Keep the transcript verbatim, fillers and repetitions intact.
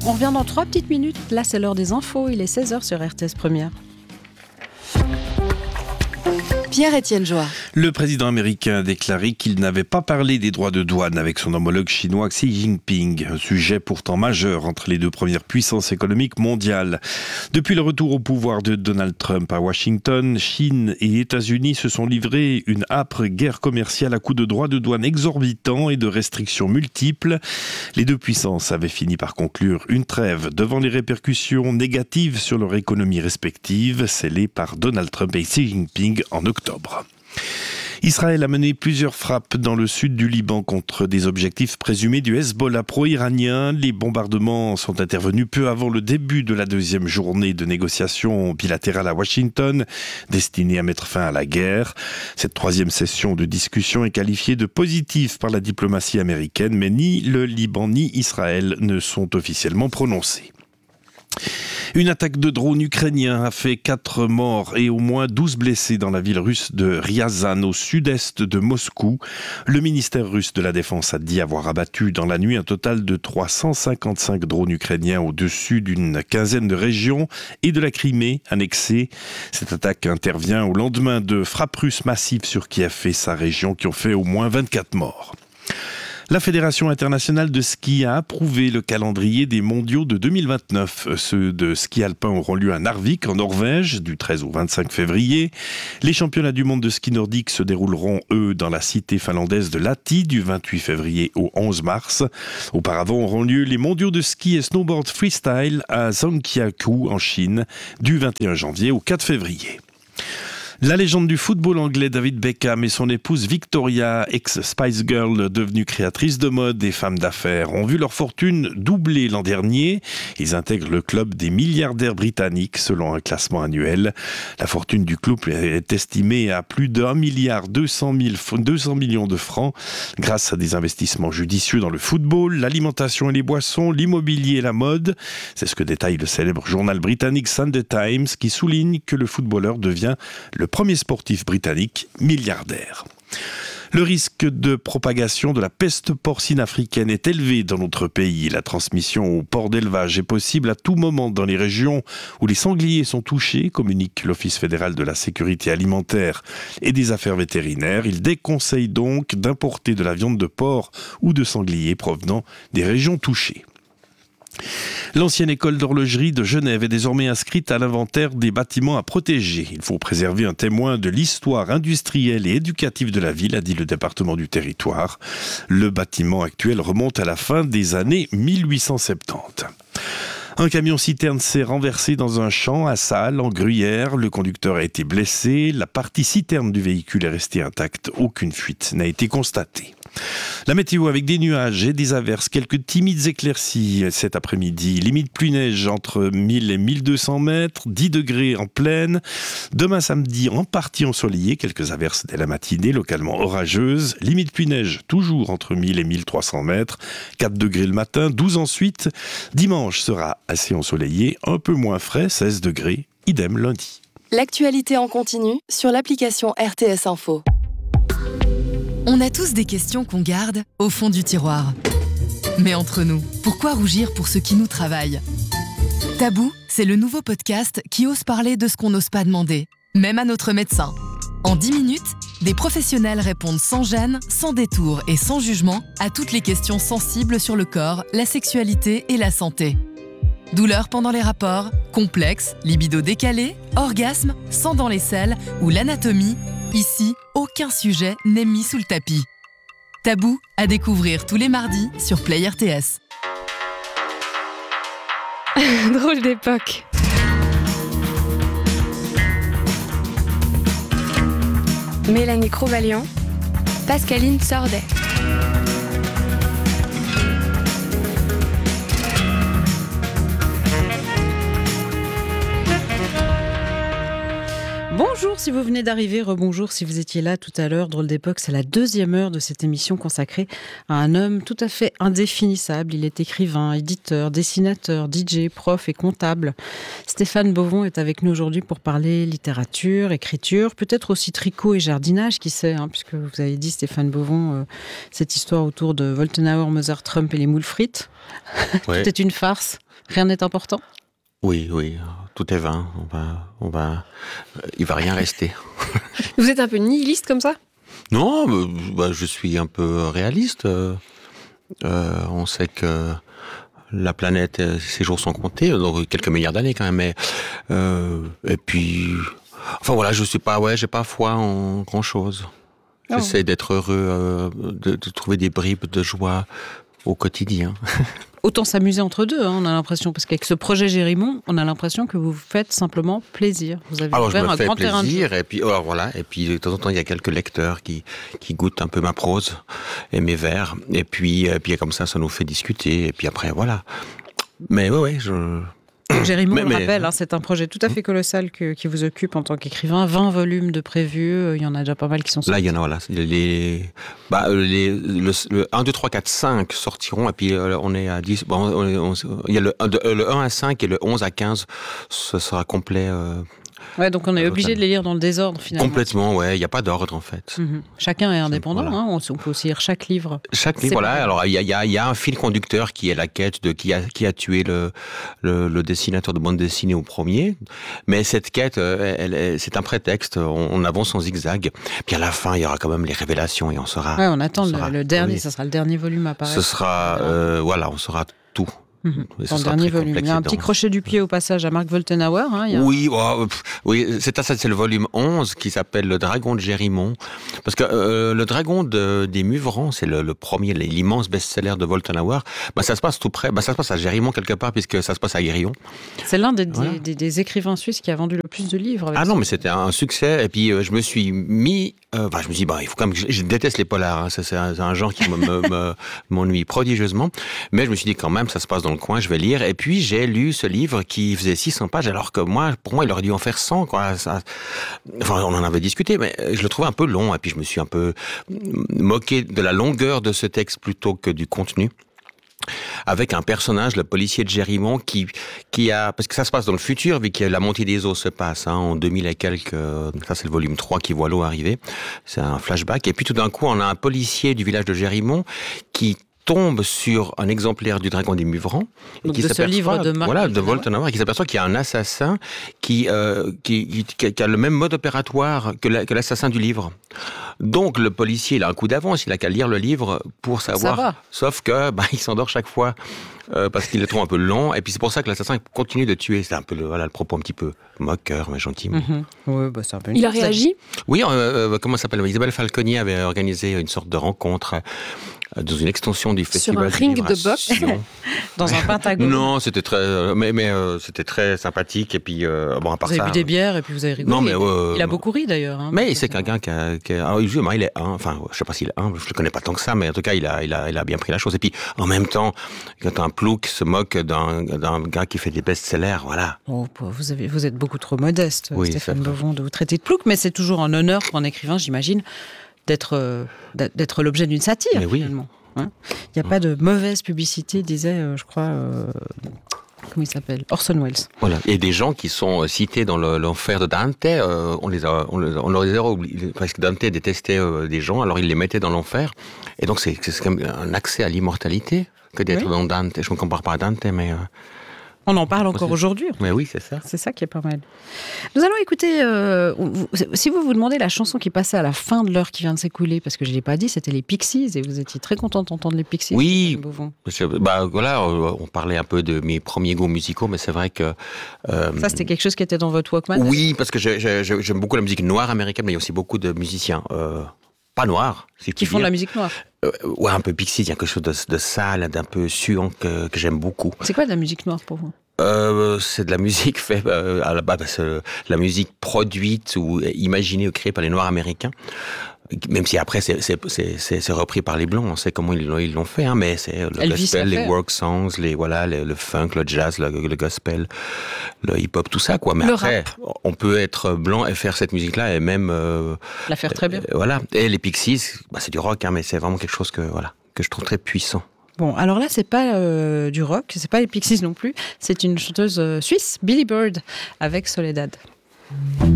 On revient dans trois petites minutes. Là, c'est l'heure des infos. Il est seize heures sur R T S Première. Pierre-Étienne Joa. Le président américain a déclaré qu'il n'avait pas parlé des droits de douane avec son homologue chinois Xi Jinping, un sujet pourtant majeur entre les deux premières puissances économiques mondiales. Depuis le retour au pouvoir de Donald Trump à Washington, Chine et États-Unis se sont livrés une âpre guerre commerciale à coups de droits de douane exorbitants et de restrictions multiples. Les deux puissances avaient fini par conclure une trêve devant les répercussions négatives sur leur économie respective, scellées par Donald Trump et Xi Jinping en octobre. Israël a mené plusieurs frappes dans le sud du Liban contre des objectifs présumés du Hezbollah pro-iranien. Les bombardements sont intervenus peu avant le début de la deuxième journée de négociations bilatérales à Washington, destinée à mettre fin à la guerre. Cette troisième session de discussion est qualifiée de positive par la diplomatie américaine, mais ni le Liban ni Israël ne sont officiellement prononcés. Une attaque de drone ukrainien a fait quatre morts et au moins douze blessés dans la ville russe de Ryazan, au sud-est de Moscou. Le ministère russe de la Défense a dit avoir abattu dans la nuit un total de trois cent cinquante-cinq drones ukrainiens au-dessus d'une quinzaine de régions et de la Crimée annexée. Cette attaque intervient au lendemain de frappes russes massives sur Kiev et sa région qui ont fait au moins vingt-quatre morts. La Fédération internationale de ski a approuvé le calendrier des mondiaux de deux mille vingt-neuf. Ceux de ski alpin auront lieu à Narvik, en Norvège, du treize au vingt-cinq février. Les championnats du monde de ski nordique se dérouleront, eux, dans la cité finlandaise de Lahti, du vingt-huit février au onze mars. Auparavant auront lieu les mondiaux de ski et snowboard freestyle à Zhangjiakou, en Chine, du vingt et un janvier au quatre février. La légende du football anglais David Beckham et son épouse Victoria, ex-Spice Girl, devenue créatrice de mode et femme d'affaires, ont vu leur fortune doubler l'an dernier. Ils intègrent le club des milliardaires britanniques selon un classement annuel. La fortune du club est estimée à plus d'un milliard deux cents millions de francs grâce à des investissements judicieux dans le football, l'alimentation et les boissons, l'immobilier et la mode. C'est ce que détaille le célèbre journal britannique Sunday Times qui souligne que le footballeur devient le premier sportif britannique milliardaire. Le risque de propagation de la peste porcine africaine est élevé dans notre pays. La transmission au porc d'élevage est possible à tout moment dans les régions où les sangliers sont touchés, communique l'Office fédéral de la sécurité alimentaire et des affaires vétérinaires. Il déconseille donc d'importer de la viande de porc ou de sanglier provenant des régions touchées. L'ancienne école d'horlogerie de Genève est désormais inscrite à l'inventaire des bâtiments à protéger. Il faut préserver un témoin de l'histoire industrielle et éducative de la ville, a dit le département du territoire. Le bâtiment actuel remonte à la fin des années mille huit cent soixante-dix. Un camion-citerne s'est renversé dans un champ à Salles, en Gruyère. Le conducteur a été blessé. La partie citerne du véhicule est restée intacte. Aucune fuite n'a été constatée. La météo avec des nuages et des averses, quelques timides éclaircies cet après-midi. Limite pluie-neige entre mille et mille deux cents mètres, dix degrés en plaine. Demain samedi, en partie ensoleillé, quelques averses dès la matinée, localement orageuses. Limite pluie-neige toujours entre mille et mille trois cents mètres, quatre degrés le matin, douze ensuite. Dimanche sera assez ensoleillé, un peu moins frais, seize degrés, idem lundi. L'actualité en continu sur l'application R T S Info. On a tous des questions qu'on garde au fond du tiroir. Mais entre nous, pourquoi rougir pour ce qui nous travaille ? Tabou, c'est le nouveau podcast qui ose parler de ce qu'on n'ose pas demander, même à notre médecin. En dix minutes, des professionnels répondent sans gêne, sans détour et sans jugement à toutes les questions sensibles sur le corps, la sexualité et la santé. Douleurs pendant les rapports, complexes, libido décalé, orgasme, sang dans les selles ou l'anatomie, ici, aucun sujet n'est mis sous le tapis. Tabou à découvrir tous les mardis sur Play R T S. Drôle d'époque. Mélanie Crovalian, Pascaline Sordet. Bonjour, si vous venez d'arriver, rebonjour si vous étiez là tout à l'heure. Drôle d'époque, c'est la deuxième heure de cette émission consacrée à un homme tout à fait indéfinissable. Il est écrivain, éditeur, dessinateur, D J, prof et comptable. Stéphane Bovon est avec nous aujourd'hui pour parler littérature, écriture, peut-être aussi tricot et jardinage, qui sait, hein, puisque vous avez dit, Stéphane Bovon, euh, cette histoire autour de Woltenhauer, Mozart, Trump et les moules frites. Ouais. Tout est une farce, rien n'est important. Oui, oui, tout est vain. On va, on va, il va rien rester. Vous êtes un peu nihiliste comme ça ? Non, bah, je suis un peu réaliste. Euh, on sait que la planète, ses jours sont comptés, donc quelques milliards d'années quand même. Mais euh, et puis, enfin voilà, je suis pas, ouais, j'ai pas foi en grand chose. Oh. J'essaie d'être heureux, euh, de, de trouver des bribes de joie au quotidien. Autant s'amuser entre deux, hein, on a l'impression, parce qu'avec ce projet Gérimont, on a l'impression que vous faites simplement plaisir. Vous avez alors ouvert je me un fais grand plaisir, terrain de... et puis alors, voilà, et puis de temps en temps il y a quelques lecteurs qui qui goûtent un peu ma prose et mes vers, et puis et puis comme ça, ça nous fait discuter, et puis après voilà. Mais ouais, ouais, je. Gérimont, on le rappelle, hein, c'est un projet tout à fait colossal que, qui vous occupe en tant qu'écrivain. vingt volumes de prévus, il y en a déjà pas mal qui sont sortis. Là, il y en a, voilà. Les, bah, les, le, le un, deux, trois, quatre, cinq sortiront, et puis euh, on est à dix. Bon, on, on, il y a le, le un à cinq et le onze à quinze, ce sera complet. Euh, Ouais, donc on est obligé de les lire dans le désordre finalement. Complètement, ouais, il n'y a pas d'ordre en fait. Mmh. Chacun est indépendant, voilà. hein, on peut aussi lire chaque livre. Chaque livre, voilà. Alors il y a, y, a, y a un fil conducteur qui est la quête de qui a, qui a tué le, le, le dessinateur de bande dessinée au premier. Mais cette quête, elle, elle, c'est un prétexte, on, on avance en zigzag. Puis à la fin, il y aura quand même les révélations et on saura... Ouais, on attend on le, saura, le dernier, oui. ça sera le dernier volume à apparaître. Ce sera, euh, voilà, on saura tout. Mmh. Dans le dernier volume. Il y a un petit crochet du pied au passage à Mark Woltenhauer. Hein, il y a... Oui, oh, pff, oui, c'est ça, c'est le volume onze qui s'appelle Le Dragon de Gérimont. Parce que euh, Le Dragon de, des Muvrans, c'est le, le premier, l'immense best-seller de Woltenhauer. Bah, ça se passe tout près, bah, ça se passe à Gérimont quelque part, puisque ça se passe à Guérillon. C'est l'un des, voilà. des, des, des écrivains suisses qui a vendu le plus de livres. Avec ah ça. non, mais c'était un succès. Et puis euh, je me suis mis, euh, bah, je me suis dit, bah, il faut quand même. Je, je déteste les polars. Hein, ça, c'est, un, c'est un genre qui me, me, me, m'ennuie prodigieusement. Mais je me suis dit quand même, ça se passe dans le coin, je vais lire. Et puis j'ai lu ce livre qui faisait six cents pages, alors que moi, pour moi, il aurait dû en faire cent. Quoi. Ça, enfin, on en avait discuté, mais je le trouvais un peu long. Et puis je me suis un peu moqué de la longueur de ce texte plutôt que du contenu. Avec un personnage, le policier de Gérimont, qui, qui a, parce que ça se passe dans le futur, vu que la montée des eaux se passe, hein, en deux mille et quelques, ça c'est le volume trois qui voit l'eau arriver, c'est un flashback, et puis tout d'un coup, on a un policier du village de Gérimont qui tombe sur un exemplaire du Dragon des Muvrans, et donc qui de ce livre de Mark voilà, de Woltenhauer, qui s'aperçoit qu'il y a un assassin qui, euh, qui, qui, qui a le même mode opératoire que, la, que l'assassin du livre. Donc le policier, il a un coup d'avance, il a qu'à lire le livre pour savoir. Sauf que bah, il s'endort chaque fois euh, parce qu'il le trouve un peu long. Et puis c'est pour ça que l'assassin continue de tuer. C'est un peu le, voilà, le propos un petit peu moqueur, mais gentil. Mm-hmm. Ouais, bah, c'est un peu une il a réagi. Oui, euh, comment ça s'appelle Isabelle Falconi avait organisé une sorte de rencontre euh, dans une extension du festival. Sur un ring de boxe. Dans un pentagone. Non, c'était très, euh, mais, mais euh, c'était très sympathique. Et puis euh, bon, à part vous ça. Vous avez bu des bières et puis vous avez rigolé. Non, mais euh, il a beaucoup ri d'ailleurs. Hein, mais c'est quelqu'un qui a, qui a, alors, justement, il est un, enfin, je sais pas s'il est un, je le connais pas tant que ça, mais en tout cas, il a, il a, il a bien pris la chose. Et puis, en même temps, quand un plouc se moque d'un, d'un gars qui fait des best-sellers, voilà. Oh, vous avez, vous êtes beaucoup trop modeste, oui, Stéphane Bovon, de vous traiter de plouc, mais c'est toujours un honneur pour un écrivain, j'imagine, d'être, euh, d'être l'objet d'une satire, mais finalement. Il hein n'y a mmh. pas de mauvaise publicité, disait, euh, je crois, euh, comment il s'appelle, Orson Welles. Voilà. Et des gens qui sont cités dans le, l'enfer de Dante, euh, on les a, on les a, on les a oubliés, parce que Dante détestait euh, des gens, alors il les mettait dans l'enfer. Et donc c'est, c'est quand même un accès à l'immortalité que d'être oui. dans Dante. Je ne me compare pas à Dante, mais... Euh, on en parle encore c'est... aujourd'hui. Mais oui, c'est ça. C'est ça qui est pas mal. Nous allons écouter, euh, vous, si vous vous demandez la chanson qui passait à la fin de l'heure qui vient de s'écouler, parce que je ne l'ai pas dit, c'était les Pixies, et vous étiez très content d'entendre les Pixies. Oui, bah, voilà, on parlait un peu de mes premiers goûts musicaux, mais c'est vrai que... Euh, ça, c'était quelque chose qui était dans votre Walkman? Oui, parce que je, je, je, j'aime beaucoup la musique noire américaine, mais il y a aussi beaucoup de musiciens... Euh, pas noirs. Si qui font de la musique noire. Euh, ouais, un peu Pixies, il y a quelque chose de, de sale, d'un peu suant que, que j'aime beaucoup. C'est quoi de la musique noire pour vous ? euh, C'est de la musique faite euh, à la base, c'est la musique produite ou imaginée ou créée par les Noirs américains. Même si après c'est, c'est, c'est, c'est, c'est repris par les Blancs, on sait comment ils l'ont, ils l'ont fait, hein, mais c'est le Elvis gospel, les fait. work songs, les, voilà, les, le funk, le jazz, le, le gospel, le hip-hop, tout ça, quoi. Mais Le après, rap. on peut être blanc et faire cette musique-là et même... Euh, La faire très bien. euh, voilà. Et les Pixies, bah, c'est du rock, hein, mais c'est vraiment quelque chose que, voilà, que je trouve très puissant. Bon, alors là, c'est pas euh, du rock, c'est pas les Pixies non plus, c'est une chanteuse euh, suisse, Billy Bird, avec Soledad.